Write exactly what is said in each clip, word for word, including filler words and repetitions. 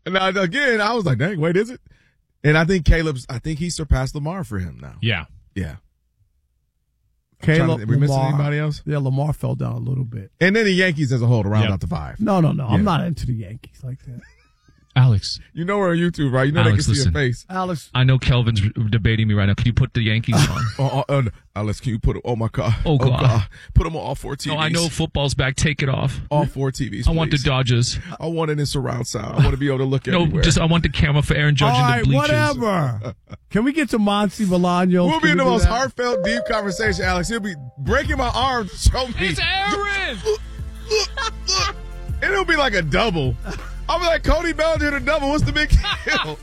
And now, again, I was like, dang, wait, is it? And I think Caleb's, I think he surpassed Lamar for him now. Yeah. Yeah. Caleb, to, are we missing Lamar, anybody else? Yeah, Lamar fell down a little bit. And then the Yankees as a whole to round Yep. out the five. No, no, no. Yeah. I'm not into the Yankees like that. Alex, You know we're on YouTube, right? You know Alex, they can listen. see your face. Alex, I know Kelvin's debating me right now. Can you put the Yankees on? Oh, oh, uh, Alex, can you put it? Oh, my God. Oh, God. Put them on all four T Vs. No, I know football's back. Take it off. All four T Vs, I want the please. Dodgers. I want it in surround sound. I want to be able to look No, everywhere. just I want the camera for Aaron Judge all in right, the bleachers. whatever. Can we get to Monty Bolaños? We'll be Can in the we do most that? heartfelt, deep conversation, Alex. He'll be breaking my arm to show me. It's Aaron. And it'll be like a double. I'll be like, Cody Bellinger, the double. What's the big deal?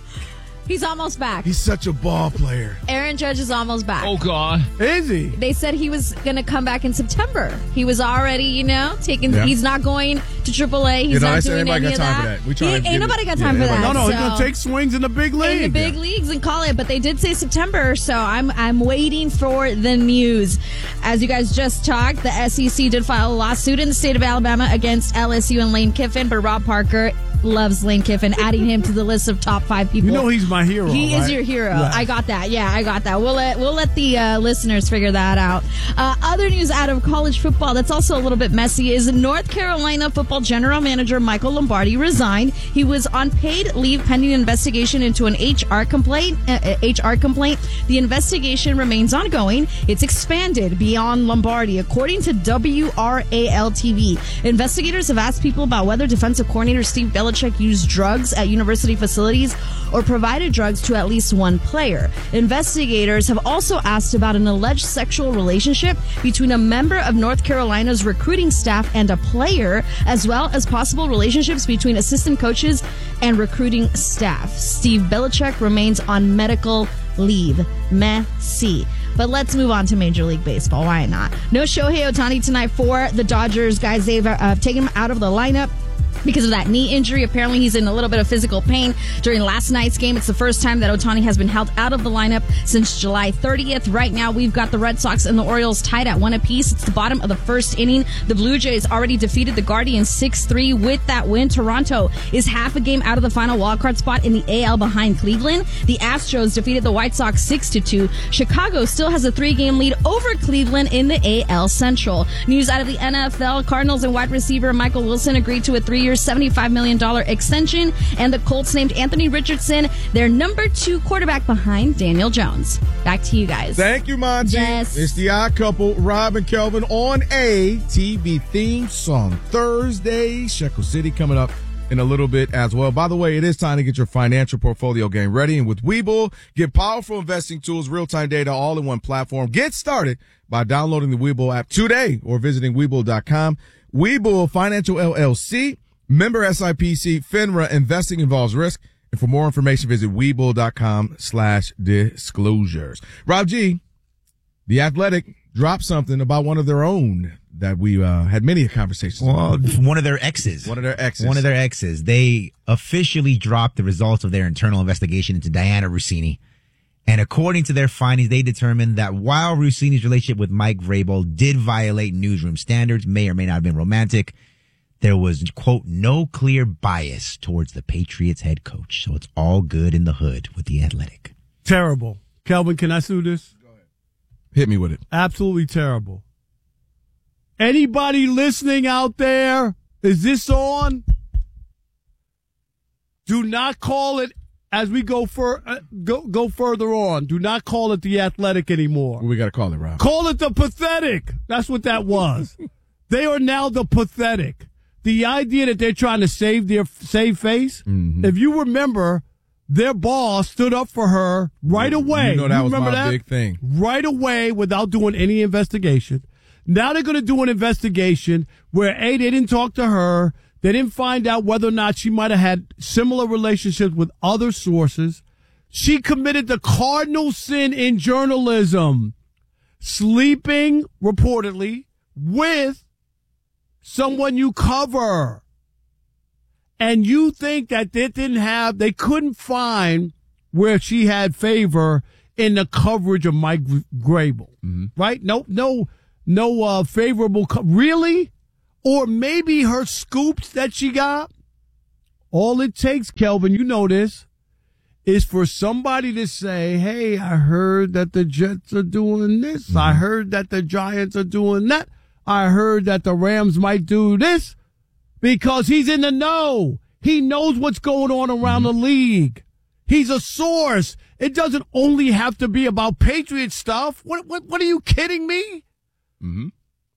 He's almost back. He's such a ball player. Aaron Judge is almost back. Oh God. Is he? They said he was going to come back in September. He was already, you know, taking. Yeah. He's not going to triple A. He's You know, I not said doing everybody any got of time for that. that. We trying He- to ain't give nobody it- got yeah, time for everybody- that. No, no, he's so- gonna take swings in the big league. in the big leagues and call it, but they did say September, so I'm I'm waiting for the news. As you guys just talked, the S E C did file a lawsuit in the state of Alabama against L S U and Lane Kiffin, but Rob Parker loves Lane Kiffin, adding him to the list of top five people. You know he's my hero. He right? is your hero. Yeah. I got that. Yeah, I got that. We'll let we'll let the uh, listeners figure that out. Uh, other news out of college football that's also a little bit messy is North Carolina football general manager Michael Lombardi resigned. He was on paid leave pending investigation into an H R complaint. Uh, H R complaint. The investigation remains ongoing. It's expanded beyond Lombardi, according to W R A L T V. Investigators have asked people about whether defensive coordinator Steve Belichick used drugs at university facilities or provided drugs to at least one player. Investigators have also asked about an alleged sexual relationship between a member of North Carolina's recruiting staff and a player, as well as possible relationships between assistant coaches and recruiting staff. Steve Belichick remains on medical leave. Messy. But let's move on to Major League Baseball. Why not? No Shohei Ohtani tonight for the Dodgers. Guys, they've uh, taken him out of the lineup because of that knee injury. Apparently, he's in a little bit of physical pain during last night's game. It's the first time that Ohtani has been held out of the lineup since July thirtieth. Right now, we've got the Red Sox and the Orioles tied at one apiece. It's the bottom of the first inning. The Blue Jays already defeated the Guardians six three with that win. Toronto is half a game out of the final wildcard spot in the A L behind Cleveland. The Astros defeated the White Sox six to two. Chicago still has a three-game lead over Cleveland in the A L Central. News out of the N F L, Cardinals and wide receiver Michael Wilson agreed to a three-year seventy-five million dollars extension, and the Colts named Anthony Richardson their number two quarterback behind Daniel Jones. Back to you guys. Thank you, Monty. Yes. It's the Odd Couple, Rob and Kelvin on a T V theme song Thursday. Shekel City coming up in a little bit as well. By the way, it is time to get your financial portfolio game ready. And with Webull, get powerful investing tools, real-time data, all in one platform. Get started by downloading the Webull app today or visiting Webull dot com. Webull Financial L L C. Member S I P C, FINRA, investing involves risk. And for more information, visit Webull dot com slash disclosures. Rob G, The Athletic, dropped something about one of their own that we uh, had many conversations Well, about. one of their exes. One of their exes. One of their exes. They officially dropped the results of their internal investigation into Diana Rossini. And according to their findings, they determined that while Rossini's relationship with Mike Vrabel did violate newsroom standards, may or may not have been romantic, there was, quote, no clear bias towards the Patriots head coach. So it's all good in the hood with The Athletic. Terrible. Kelvin, can I sue this? Hit me with it. Absolutely terrible. Anybody listening out there? Is this on? Do not call it as we go for uh, go go further on. Do not call it The Athletic anymore. What we got to call it, Rob? Call it The Pathetic. That's what that was. They are now The Pathetic. The idea that they're trying to save their save face. Mm-hmm. If you remember, their boss stood up for her right away. You know that You was remember my that? big thing. Right away without doing any investigation. Now they're going to do an investigation where, A, they didn't talk to her. They didn't find out whether or not she might have had similar relationships with other sources. She committed the cardinal sin in journalism, sleeping, reportedly, with someone you cover. And you think that they didn't have, they couldn't find where she had favor in the coverage of Mike Vrabel, mm-hmm. right? No, no, no uh, favorable, co- really? Or maybe her scoops that she got All it takes, Kelvin, you know this, is for somebody to say, hey, I heard that the Jets are doing this. Mm-hmm. I heard that the Giants are doing that. I heard that the Rams might do this, because he's in the know. He knows what's going on around mm-hmm. the league. He's a source. It doesn't only have to be about Patriot stuff. What, what, what are you kidding me? Mm-hmm.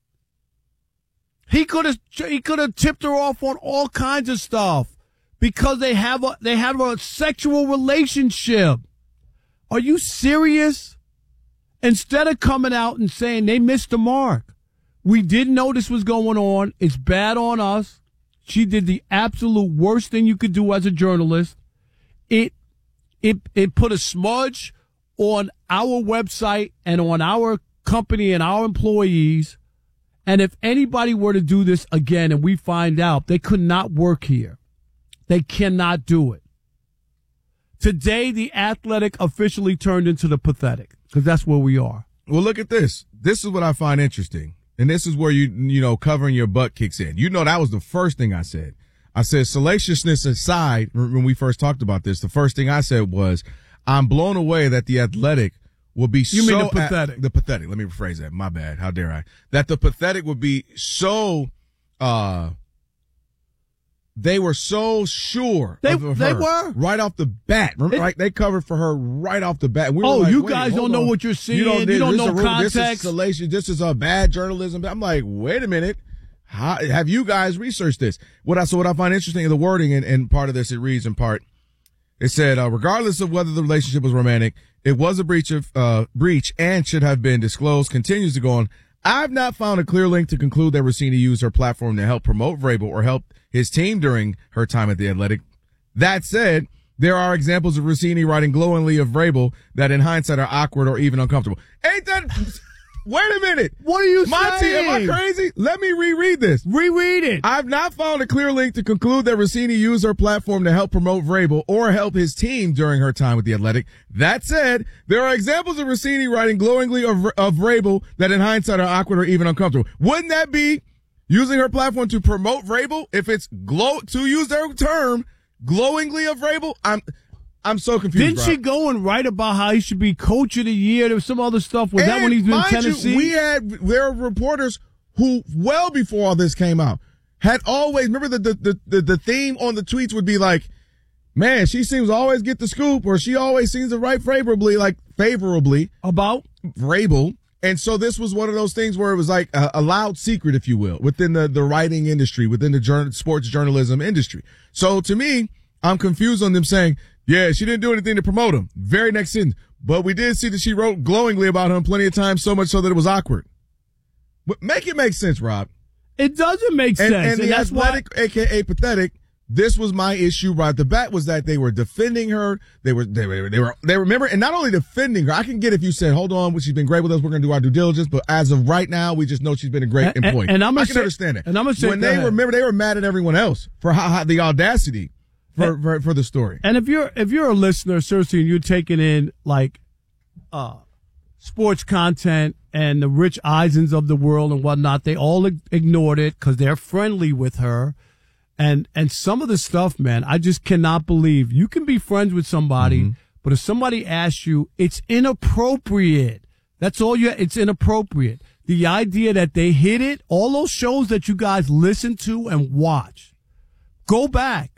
He could have, he could have tipped her off on all kinds of stuff because they have a, they have a sexual relationship. Are you serious? Instead of coming out and saying they missed the mark, we didn't know this was going on. It's bad on us. She did the absolute worst thing you could do as a journalist. It, it, it put a smudge on our website and on our company and our employees. And if anybody were to do this again and we find out, they could not work here. They cannot do it. Today, the athletic officially turned into the pathetic, because that's where we are. Well, look at this. This is what I find interesting. And this is where you, you know, covering your butt kicks in. You know, that was the first thing I said. I said, salaciousness aside, when we first talked about this, the first thing I said was, I'm blown away that the athletic will be you so. You mean the pathetic. A- the pathetic. Let me rephrase that. My bad. How dare I? That the pathetic would be so, uh, they were so sure they, of her they were right off the bat. Remember, it, right? They covered for her right off the bat. We oh, were like, you wait, guys don't know on. what you're seeing. You don't, you don't know real, context. This is salacious. This is a bad journalism. I'm like, wait a minute. How, have you guys researched this? What I so what I find interesting in the wording and, and part of this, it reads in part. It said, uh, regardless of whether the relationship was romantic, it was a breach of uh breach and should have been disclosed. Continues to go on. I've not found a clear link to conclude that Rossini used her platform to help promote Vrabel or help his team during her time at the Athletic. That said, there are examples of Rossini writing glowingly of Vrabel that in hindsight are awkward or even uncomfortable. Ain't that... Wait a minute. What are you Monty, saying? am I crazy? Let me reread this. Reread it. I've not found a clear link to conclude that Rossini used her platform to help promote Vrabel or help his team during her time with the Athletic. That said, there are examples of Rossini writing glowingly of, of Vrabel that in hindsight are awkward or even uncomfortable. Wouldn't that be using her platform to promote Vrabel? If it's glow, to use their term, glowingly of Vrabel? I'm... I'm so confused. Didn't Rob. she go and write about how he should be coach of the year? There was some other stuff. Was and that when he's been in mind Tennessee? You, we had there were reporters who, well before all this came out, had always remember the the the, the theme on the tweets would be like, "Man, she seems to always get the scoop," or "She always seems to write favorably, like favorably about Vrabel." And so this was one of those things where it was like a, a loud secret, if you will, within the the writing industry, within the journal, sports journalism industry. So to me, I'm confused on them saying, yeah, she didn't do anything to promote him. Very next sentence. But we did see that she wrote glowingly about him plenty of times, so much so that it was awkward. But make it make sense, Rob. It doesn't make and, sense. And, and the that's athletic, why- a K A pathetic, this was my issue right at the bat, was that they were defending her. They were, they were, they were, they remember, and not only defending her, I can get if you said, hold on, she's been great with us, we're going to do our due diligence, but as of right now, we just know she's been a great and, employee. And, and I'm I can say, understand it. And I'm going to say, when they ahead. remember, they were mad at everyone else for how, how the audacity. For, for for the story. And if you're if you're a listener, seriously, and you're taking in like uh sports content and the Rich Eisens of the world and whatnot, they all ignored it because they're friendly with her. And and some of the stuff, man, I just cannot believe. You can be friends with somebody, mm-hmm. but if somebody asks you, it's inappropriate. That's all you. It's inappropriate. The idea that they hit it, all those shows that you guys listen to and watch, go back.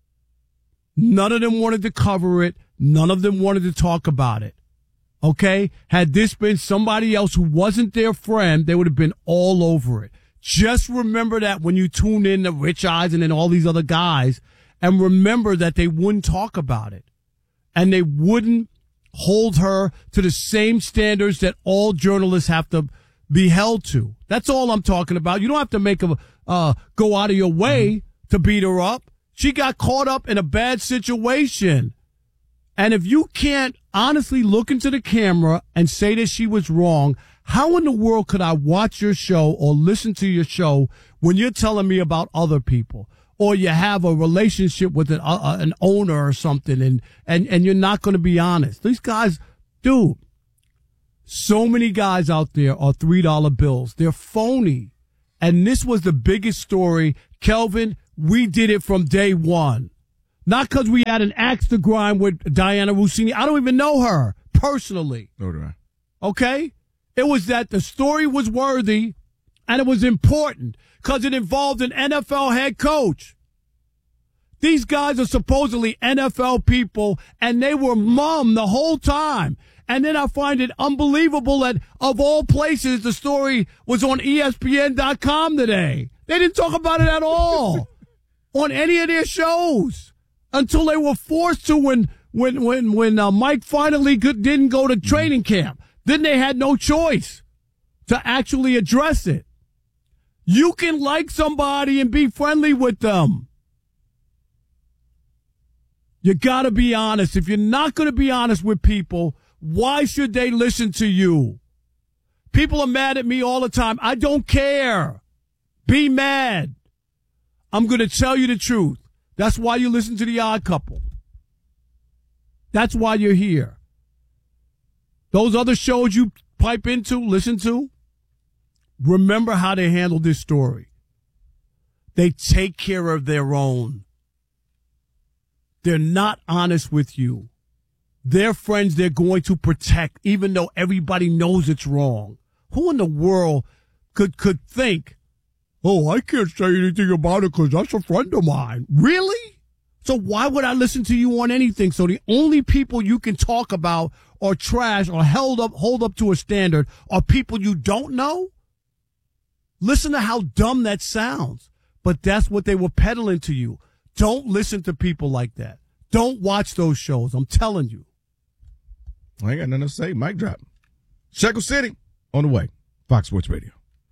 None of them wanted to cover it. None of them wanted to talk about it. Okay? Had this been somebody else who wasn't their friend, they would have been all over it. Just remember that when you tune in to Rich Eisen and all these other guys, and remember that they wouldn't talk about it. And they wouldn't hold her to the same standards that all journalists have to be held to. That's all I'm talking about. You don't have to make a, uh, go out of your way mm-hmm. to beat her up. She got caught up in a bad situation. And if you can't honestly look into the camera and say that she was wrong, how in the world could I watch your show or listen to your show when you're telling me about other people? Or you have a relationship with an, uh, an owner or something and, and, and you're not going to be honest. These guys, dude, so many guys out there are three dollar bills. They're phony. And this was the biggest story. Kelvin, we did it from day one. Not because we had an axe to grind with Diana Russini. I don't even know her personally. No, do I. Okay? It was that the story was worthy and it was important because it involved an N F L head coach. These guys are supposedly N F L people, and they were mum the whole time. And then I find it unbelievable that, of all places, the story was on E S P N dot com today. They didn't talk about it at all on any of their shows until they were forced to when when when when uh, Mike finally could, didn't go to training camp. Then they had no choice to actually address it. You can like somebody and be friendly with them. You got to be honest. If you're not going to be honest with people, why should they listen to you? People are mad at me all the time. I don't care. Be mad. I'm going to tell you the truth. That's why you listen to The Odd Couple. That's why you're here. Those other shows you pipe into, listen to, remember how they handled this story. They take care of their own. They're not honest with you. Their friends they're going to protect, even though everybody knows it's wrong. Who in the world could could think, oh, I can't say anything about it because that's a friend of mine. Really? So why would I listen to you on anything? So the only people you can talk about or trash or held up, hold up to a standard are people you don't know? Listen to how dumb that sounds. But that's what they were peddling to you. Don't listen to people like that. Don't watch those shows. I'm telling you. I ain't got nothing to say. Mic drop. Shekel City on the way. Fox Sports Radio.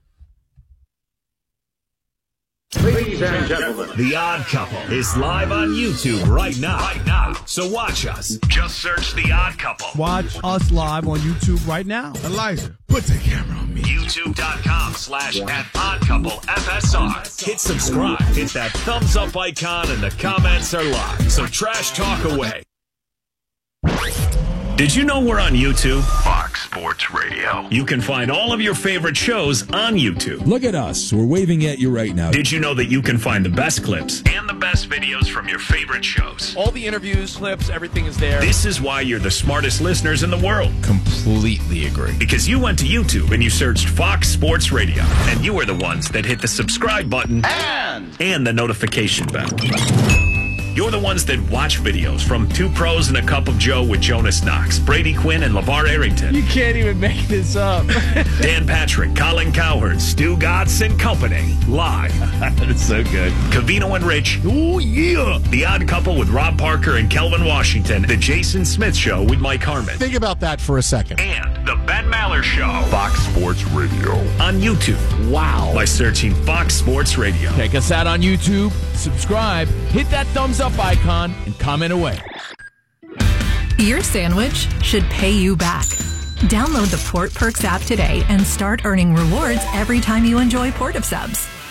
Ladies and gentlemen, The Odd Couple is live on YouTube right now. Right now. So watch us. Just search The Odd Couple. Watch us live on YouTube right now. Elijah, put the camera on me. YouTube.com slash at Odd Couple F S R. Hit subscribe. Hit that thumbs up icon and the comments are live. So trash talk away. Did you know we're on YouTube? Fox Sports Radio. You can find all of your favorite shows on YouTube. Look at us. We're waving at you right now. Did you know that you can find the best clips and the best videos from your favorite shows? All the interviews, clips, everything is there. This is why you're the smartest listeners in the world. Completely agree. Because you went to YouTube and you searched Fox Sports Radio. And you were the ones that hit the subscribe button and, and the notification bell. You're the ones that watch videos from Two Pros and a Cup of Joe with Jonas Knox, Brady Quinn, and LeVar Arrington. You can't even make this up. Dan Patrick, Colin Cowherd, Stu Gatz and company. Live. That's so good. Covino and Rich. Oh, yeah. The Odd Couple with Rob Parker and Kelvin Washington. The Jason Smith Show with Mike Harmon. Think about that for a second. And The Ben Maller Show. Fox Sports Radio. On YouTube. Wow. By searching Fox Sports Radio. Check us out on YouTube. Subscribe. Hit that thumbs up icon and comment away. Your sandwich should pay you back. Download the Port Perks app today and start earning rewards every time you enjoy Port of Subs.